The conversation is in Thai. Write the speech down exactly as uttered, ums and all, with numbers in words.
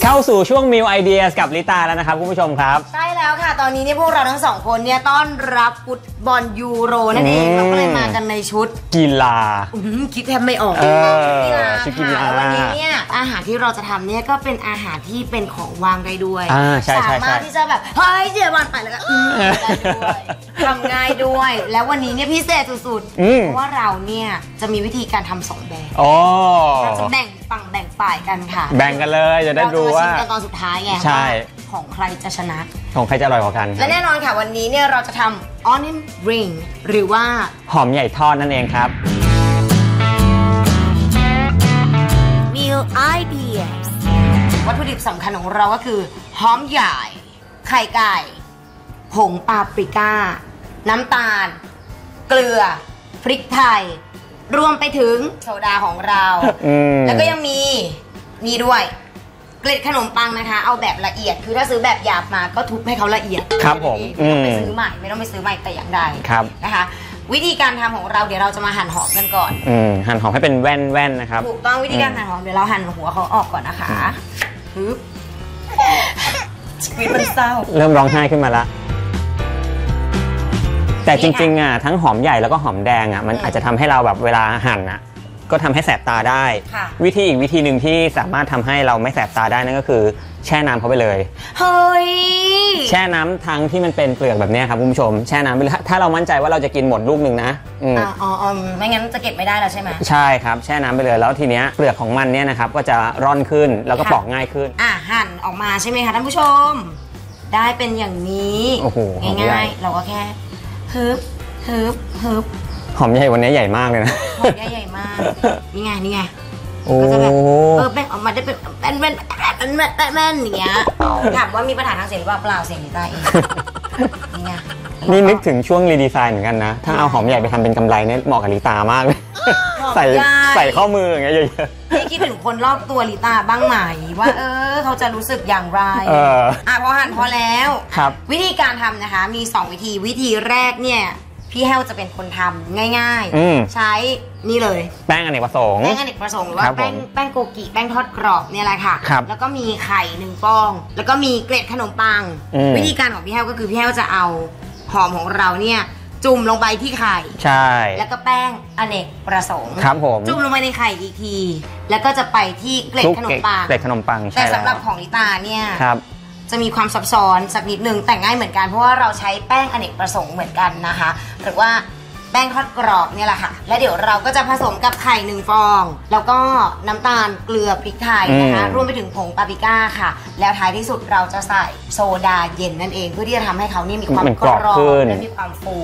เข้าสู่ช่วง Meal Ideas กับลิตาแล้วนะครับคุณผู้ชมครับใช่แล้วค่ะตอนนี้เนี่ยพวกเราทั้งสองคนเนี่ยต้อนรับฟุตบอลยูโรนั่นเองเราก็เลยมากันในชุดกีฬาคิดแทบไม่ออกชุดกีฬาค่ะวันนี้เนี่ยอาหารที่เราจะทำเนี่ยก็เป็นอาหารที่เป็นของวางได้ด้วยสามารถที่จะแบบเฮ้ยเดี๋ยววันไปแล้วก็ได้ด้วยทำง่ายด้วยแล้ววันนี้เนี่ยพิเศษสุดๆเพราะว่าเราเนี่ยจะมีวิธีการทำสองแบบเราจะแบ่งฝั่งแบ่งฝ่ายกันค่ะแบ่งกันเลยจะได้ดูว่าเราจะมาชิมกันตอนสุดท้ายไงใช่ของใครจะชนะของใครจะอร่อยกว่ากันและแน่นอนค่ะวันนี้เนี่ยเราจะทำ onion ring หรือว่าหอมใหญ่ทอดนั่นเองครับ Meal Ideas วัตถุดิบสำคัญของเราก็คือหอมใหญ่ไข่ไก่ผงปาปริก้าน้ำตาลเกลือพริกไทยรวมไปถึงโซดาของเราแล้วก็ยังมีนี่ด้วยเกล็ดขนมปังนะคะเอาแบบละเอียดคือถ้าซื้อแบบหยาบมาก็ทุบให้เขาละเอียดครับผมไม่ต้องไปซื้อใหม่ไม่ต้องไปซื้อใหม่แต่อย่างใดนะคะวิธีการทำของเราเดี๋ยวเราจะมาหั่นหอมกันก่อนอืมหั่นหอมให้เป็นแว่นแว่นนะครับถูกต้องวิธีการหั่นหอมเดี๋ยวเราหั่นหัวเขาออกก่อนนะคะปึ๊บชีวิตมันเศร้าเริ่มร้องไห้ขึ้นมาละแต่จริงๆอ่ะทั้งหอมใหญ่แล้วก็หอมแดงอ่ะมันอาจจะทำให้เราแบบเวลาหั่นอ่ะก็ทำให้แสบตาได้วิธีอีกวิธีหนึ่งที่สามารถทำให้เราไม่แสบตาได้นั่นก็คือแช่น้ำเขาไปเลยเฮ้ยแช่น้ำทั้งที่มันเป็นเปลือกแบบนี้ครับคุณผู้ชมแช่น้ำไปเลยถ้าเรามั่นใจว่าเราจะกินหมดลูกหนึ่งนะอ๋ออ๋อไม่งั้นจะเก็บไม่ได้แล้วใช่ไหมใช่ครับแช่น้ำไปเลยแล้วทีเนี้ยเปลือกของมันเนี่ยนะครับก็จะร่อนขึ้นแล้วก็ปอกง่ายขึ้นอ่ะหั่นออกมาใช่ไหมคะท่านผู้ชมได้เป็นอย่างนี้ง่ายๆเราก็แค่ฮึบฮึบฮึบหอมใหญ่วันนี้ใหญ่มากเลยนะหอมใหญ่ใหญ่มากนี่ไงนี่ไงก็จะแบบเออแป้งออกมาได้เป็นแป้นแป้นแป้นแป้นแป้นแป้นอย่างเงี้ยถามว่ามีปัญหาทางเสียงหรือเปล่าเสียงลิต้าเองนี่ไงนี่นึกถึงช่วงรีดีไซน์เหมือนกันนะถ้าเอาหอมใหญ่ไปทำเป็นกำไรเนี่ยเหมาะกับลิต้ามากเลยใส่ใส่ข้อมืออย่างเงี้ยเยอะๆให้คิดถึงคนรอบตัวลิต้าบ้างไหมว่าเออเขาจะรู้สึกอย่างไรอ่ะพอหั่นพอแล้ววิธีการทำนะคะมีสองวิธีวิธีแรกเนี่ยพี่แฮวจะเป็นคนทำง่ายๆใช้นี่เลยแป้งอเนกประสงค์แป้งอเนกประสงค์หรือว่าแป้งแป้งโกกิแป้งทอดกรอบเนี่ยแหละค่ะแล้วก็มีไข่หนึ่งฟองแล้วก็มีเกล็ดขนมปังวิธีการของพี่แฮวก็คือพี่แฮวจะเอาหอมของเราเนี่ยจุ่มลงไปที่ไข่ใช่แล้วก็แป้งอเนกประสงค์ครับผมจุ่มลงไปในไข่อีกทีแล้วก็จะไปที่เกล็ดขนมปังเกล็ดขนมปังแต่สำหรับของลิตาเนี่ยจะมีความซับซ้อนสักนิดนึงแต่ง่ายเหมือนกันเพราะว่าเราใช้แป้งอเนกประสงค์เหมือนกันนะคะหรือว่าแป้งทอดกรอบเนี่ยแหละค่ะแล้วเดี๋ยวเราก็จะผสมกับไข่หนึ่งฟองแล้วก็น้ำตาลเกลือพริกไทยนะคะรวมไปถึงผงปาปริก้าค่ะแล้วท้ายที่สุดเราจะใส่โซดาเย็นนั่นเองเพื่อที่จะทำให้เขานี่มีความกรอบและมีความฟู